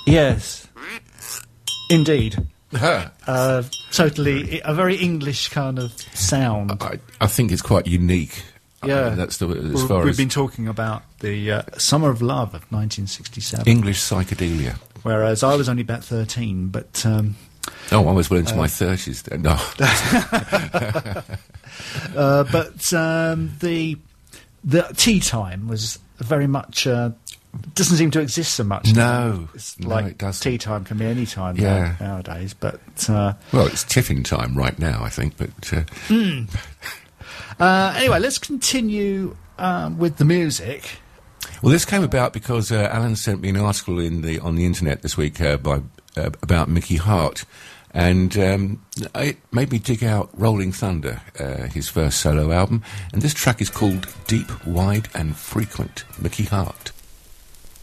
Yes, indeed. Huh. Totally, a very English kind of sound. I think it's quite unique. Yeah, that's as far we've as been talking about the Summer of Love of 1967. English psychedelia. Whereas I was only about 13, but... I was well into my 30s then. No. The tea time was very much... doesn't seem to exist so much. No, it doesn't. Tea time can be any time nowadays, but... well, it's tiffin time right now, I think, but... anyway, let's continue with the music. Well, this came about because Alan sent me an article on the internet this week about Mickey Hart, and it made me dig out Rolling Thunder, his first solo album, and this track is called Deep, Wide and Frequent, Mickey Hart.